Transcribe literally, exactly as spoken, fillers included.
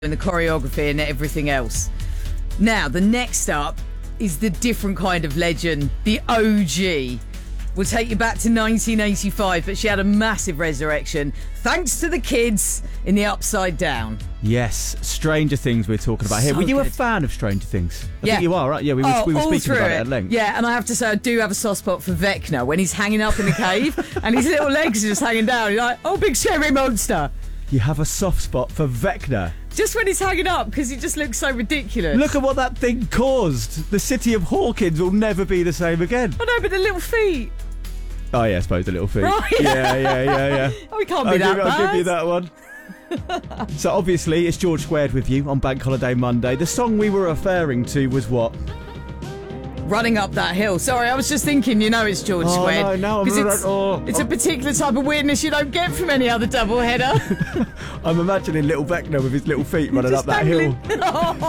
and the choreography and everything else. Now, the next up is the different kind of legend, the O G. We'll take you back to nineteen eighty-five, but she had a massive resurrection thanks to the kids in the Upside Down. Yes, Stranger Things we're talking about here. So Were you good. a fan of Stranger Things? I Yeah. think you are, right? Yeah, we were, Oh, we were all speaking through about it it at length. Yeah, and I have to say, I do have a soft spot for Vecna when he's hanging up in the cave and his little legs are just hanging down. You're like, oh, big scary monster. You have a soft spot for Vecna. Just when he's hanging up, because he just looks so ridiculous. Look at what that thing caused. The city of Hawkins will never be the same again. I know, but the little feet. Oh, yeah, I suppose the little feet. Right. Yeah, yeah, yeah, yeah. Oh, we can't be I'll that give, bad. I'll give you that one. So obviously it's George Squared with you on Bank Holiday Monday. The song we were referring to was what? Running Up That Hill. Sorry, I was just thinking, you know it's George Oh, Squared. no, no, I'm 'Cause not- it's, oh, it's a I'm- particular type of weirdness you don't get from any other doubleheader. I'm imagining little Vecna with his little feet running Just up that hill. dangling.